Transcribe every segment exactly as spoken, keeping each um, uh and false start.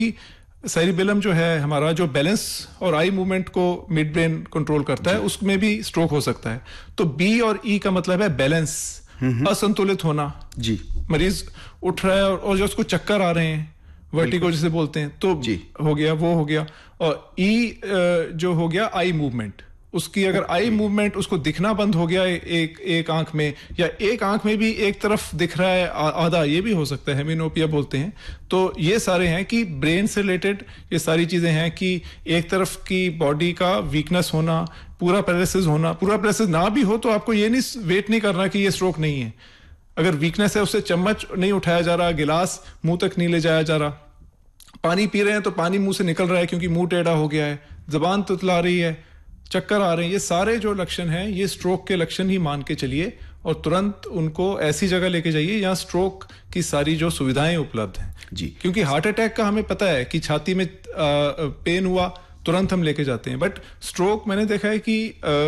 Cerebellum जो है हमारा, जो बैलेंस और आई मूवमेंट को मिड ब्रेन कंट्रोल करता है, उसमें भी स्ट्रोक हो सकता है। तो बी और ई का मतलब है बैलेंस, असंतुलित होना जी। मरीज उठ रहा है और, और जो उसको चक्कर आ रहे हैं, वर्टिगो जिसे बोलते हैं, तो हो गया, वो हो गया। और ई जो हो गया आई मूवमेंट, उसकी अगर आई मूवमेंट, उसको दिखना बंद हो गया एक एक आंख में, या एक आंख में भी एक तरफ दिख रहा है आधा, ये भी हो सकता है, हेमिनोपिया बोलते हैं। तो ये सारे हैं कि ब्रेन से रिलेटेड ये सारी चीजें हैं कि एक तरफ की बॉडी का वीकनेस होना, पूरा पैरालिसिस होना। पूरा पैरालिसिस ना भी हो तो आपको ये नहीं वेट नहीं करना कि ये स्ट्रोक नहीं है। अगर वीकनेस है, उससे चम्मच नहीं उठाया जा रहा, गिलास मुंह तक नहीं ले जाया जा रहा, पानी पी रहे हैं तो पानी मुंह से निकल रहा है क्योंकि मुंह टेढ़ा हो गया है, जबान तुतला रही है, चक्कर आ रहे हैं, ये सारे जो लक्षण हैं ये स्ट्रोक के लक्षण ही मान के चलिए, और तुरंत उनको ऐसी जगह लेके जाइए जहां स्ट्रोक की सारी जो सुविधाएं उपलब्ध हैं जी। क्योंकि हार्ट अटैक का हमें पता है कि छाती में आ, पेन हुआ, तुरंत हम लेके जाते हैं, बट स्ट्रोक मैंने देखा है कि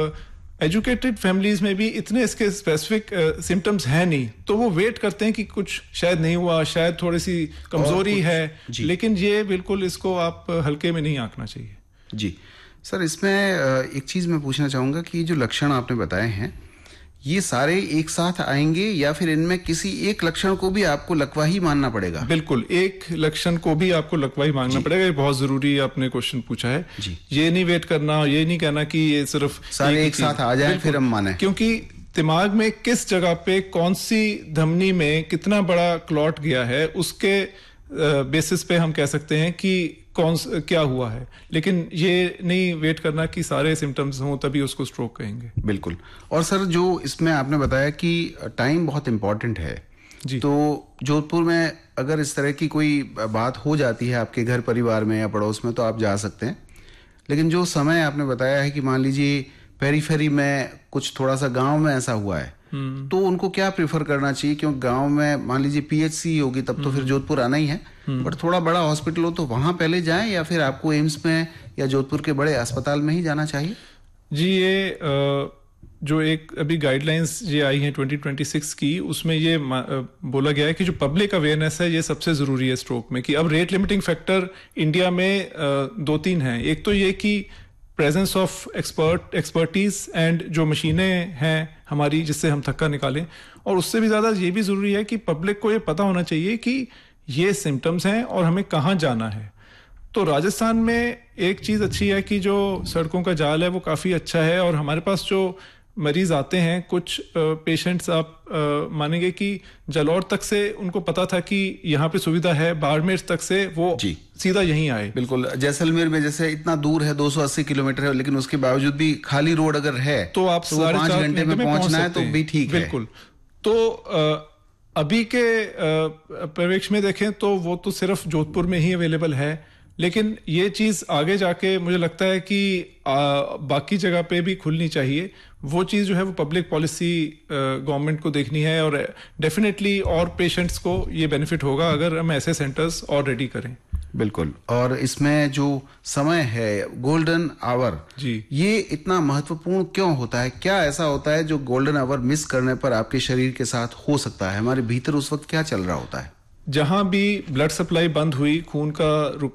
एजुकेटेड फैमिलीज में भी इतने इसके स्पेसिफिक सिम्टम्स हैं नहीं, तो वो वेट करते हैं कि कुछ शायद नहीं हुआ, शायद थोड़ी सी कमजोरी है, लेकिन ये बिल्कुल इसको आप हल्के में नहीं आंकना चाहिए जी। सर, इसमें एक चीज मैं पूछना चाहूंगा कि जो लक्षण आपने बताए हैं ये सारे एक साथ आएंगे या फिर इनमें किसी एक लक्षण को भी आपको लकवा ही मानना पड़ेगा? बिल्कुल, एक लक्षण को भी आपको लकवा ही मानना पड़ेगा। ये बहुत जरूरी आपने क्वेश्चन पूछा है जी। ये नहीं वेट करना, ये नहीं कहना कि ये सिर्फ सारे एक, एक साथ आ जाए फिर हम माने, क्योंकि दिमाग में किस जगह पे कौन सी धमनी में कितना बड़ा क्लॉट गया है, उसके बेसिस पे हम कह सकते हैं कि कौन क्या हुआ है, लेकिन ये नहीं वेट करना कि सारे सिम्टम्स हों तभी उसको स्ट्रोक कहेंगे। बिल्कुल। और सर, जो इसमें आपने बताया कि टाइम बहुत इंपॉर्टेंट है जी। तो जोधपुर में अगर इस तरह की कोई बात हो जाती है आपके घर परिवार में या पड़ोस में तो आप जा सकते हैं, लेकिन जो समय आपने बताया है कि मान लीजिए पेरीफेरी में कुछ थोड़ा सा गांव में ऐसा हुआ है, तो उनको क्या प्रेफर करना चाहिए? क्योंकि गांव में मान लीजिए पीएचसी होगी तब तो फिर जोधपुर आना ही है, बट थोड़ा बड़ा हॉस्पिटल हो तो वहां पहले जाएं या फिर आपको एम्स में या जोधपुर के बड़े अस्पताल में ही जाना चाहिए? जी, ये जो एक अभी गाइडलाइंस ये आई हैं ट्वेंटी ट्वेंटी सिक्स की, उसमें ये बोला गया है कि जो पब्लिक अवेयरनेस है ये सबसे जरूरी है स्ट्रोक में। कि अब रेट लिमिटिंग फैक्टर इंडिया में दो तीन हैं। एक तो ये कि presence of expert expertise and जो मशीनें हैं हमारी जिससे हम थक्का निकालें, और उससे भी ज़्यादा ये भी ज़रूरी है कि पब्लिक को ये पता होना चाहिए कि ये सिम्टम्स हैं और हमें कहाँ जाना है। तो राजस्थान में एक चीज़ अच्छी है कि जो सड़कों का जाल है वो काफ़ी अच्छा है, और हमारे पास जो मरीज आते हैं, कुछ पेशेंट्स आप आ, मानेंगे कि जलौर तक से उनको पता था कि यहाँ पे सुविधा है, बाड़मेर तक से वो जी। सीधा यहीं आए। बिल्कुल, जैसलमेर में जैसे इतना दूर है, दो सौ अस्सी किलोमीटर है, लेकिन उसके बावजूद भी खाली रोड अगर है तो आप तो पांच घंटे में पहुंचना है तो भी ठीक है। बिल्कुल। तो आ, अभी के परिवेश में देखें तो वो तो सिर्फ जोधपुर में ही अवेलेबल है, लेकिन ये चीज आगे जाके मुझे लगता है कि आ, बाकी जगह पे भी खुलनी चाहिए। वो चीज जो है वो पब्लिक पॉलिसी गवर्नमेंट को देखनी है, और डेफिनेटली और पेशेंट्स को ये बेनिफिट होगा अगर हम ऐसे सेंटर्स और रेडी करें। बिल्कुल। और इसमें जो समय है गोल्डन आवर जी, ये इतना महत्वपूर्ण क्यों होता है? क्या ऐसा होता है जो गोल्डन आवर मिस करने पर आपके शरीर के साथ हो सकता है? हमारे भीतर उस वक्त क्या चल रहा होता है? जहां भी ब्लड सप्लाई बंद हुई, खून का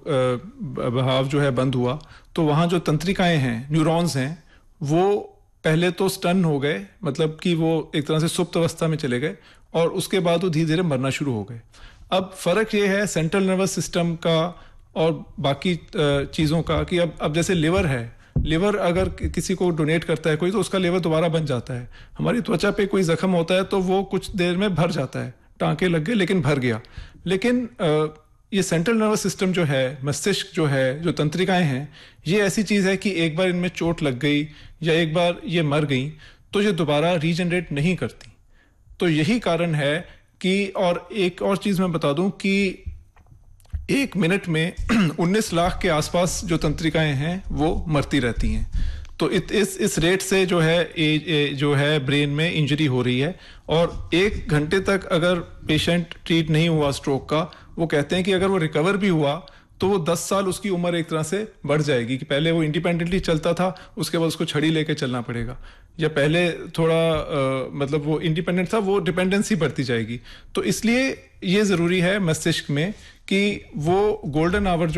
बहाव जो है बंद हुआ, तो वहां जो तंत्रिकाएं हैं, न्यूरॉन्स हैं, वो पहले तो स्टन हो गए, मतलब कि वो एक तरह से सुप्त अवस्था में चले गए, और उसके बाद वो धीरे धीरे मरना शुरू हो गए। अब फर्क ये है सेंट्रल नर्वस सिस्टम का और बाकी चीज़ों का कि अब अब जैसे लिवर है, लिवर अगर किसी को डोनेट करता है कोई, तो उसका लिवर दोबारा बन जाता है। हमारी त्वचा पे कोई जख्म होता है तो वो कुछ देर में भर जाता है, टांके लग गए लेकिन भर गया। लेकिन ये सेंट्रल नर्वस सिस्टम जो है, मस्तिष्क जो है, जो तंत्रिकाएं हैं, ये ऐसी चीज़ है कि एक बार इनमें चोट लग गई या एक बार ये मर गई तो ये दोबारा रीजनरेट नहीं करती। तो यही कारण है कि, और एक और चीज़ मैं बता दूं कि एक मिनट में उन्नीस लाख के आसपास जो तंत्रिकाएं हैं वो मरती रहती हैं। तो इत, इस इस रेट से जो है ए, ए, जो है ब्रेन में इंजरी हो रही है, और एक घंटे तक अगर पेशेंट ट्रीट नहीं हुआ स्ट्रोक का, वो कहते हैं कि अगर वो रिकवर भी हुआ तो वो दस साल उसकी उम्र एक तरह से बढ़ जाएगी कि पहले वो इंडिपेंडेंटली चलता था, उसके बाद उसको छड़ी लेके चलना पड़ेगा, या पहले थोड़ा आ, मतलब वो इंडिपेंडेंट था, वो डिपेंडेंसी बढ़ती जाएगी। तो इसलिए ये जरूरी है मस्तिष्क में कि वो गोल्डन आवर